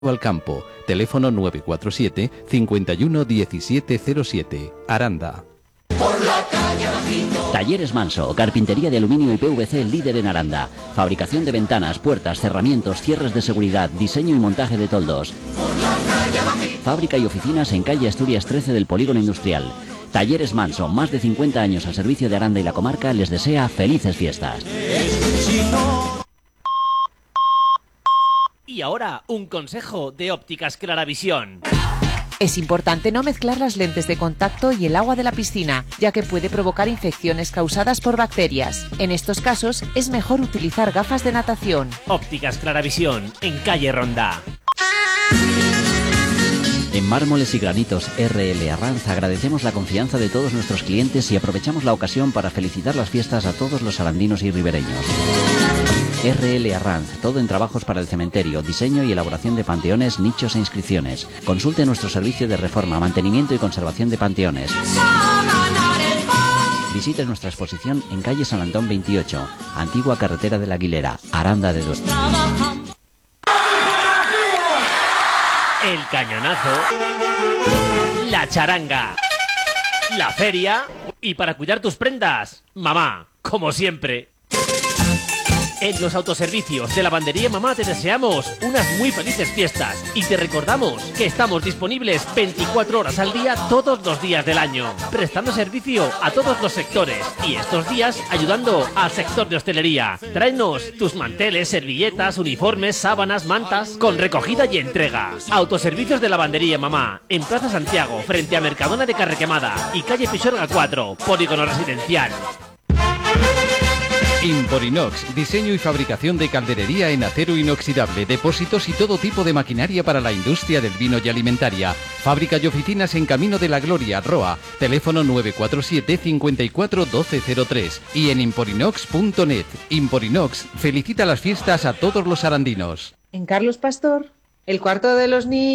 al campo. Teléfono 947 51 1707. Aranda. Talleres Manso, carpintería de aluminio y PVC líder en Aranda. Fabricación de ventanas, puertas, cerramientos, cierres de seguridad, diseño y montaje de toldos. Fábrica y oficinas en calle Asturias 13 del Polígono Industrial. Talleres Manso, más de 50 años al servicio de Aranda y la comarca, les desea felices fiestas. Y ahora, un consejo de Ópticas Claravisión. Es importante no mezclar las lentes de contacto y el agua de la piscina, ya que puede provocar infecciones causadas por bacterias. En estos casos, es mejor utilizar gafas de natación. Ópticas Claravisión, en calle Ronda. En Mármoles y Granitos RL Arranz agradecemos la confianza de todos nuestros clientes y aprovechamos la ocasión para felicitar las fiestas a todos los arandinos y ribereños. RL Arranz, todo en trabajos para el cementerio, diseño y elaboración de panteones, nichos e inscripciones. Consulte nuestro servicio de reforma, mantenimiento y conservación de panteones. Visite nuestra exposición en calle San Antón 28, antigua carretera de la Aguilera, Aranda de Duero. El cañonazo, la charanga, la feria y para cuidar tus prendas, mamá, como siempre. En los autoservicios de Lavandería Mamá te deseamos unas muy felices fiestas y te recordamos que estamos disponibles 24 horas al día todos los días del año, prestando servicio a todos los sectores y estos días ayudando al sector de hostelería. Tráenos tus manteles, servilletas, uniformes, sábanas, mantas con recogida y entrega. Autoservicios de Lavandería Mamá en Plaza Santiago, frente a Mercadona de Carrequemada y calle Pisuerga 4, Polígono Residencial. Imporinox, diseño y fabricación de calderería en acero inoxidable, depósitos y todo tipo de maquinaria para la industria del vino y alimentaria. Fábrica y oficinas en Camino de la Gloria, Roa. Teléfono 947 54 1203 y en imporinox.net. Imporinox felicita las fiestas a todos los arandinos. En Carlos Pastor, el cuarto de los niños.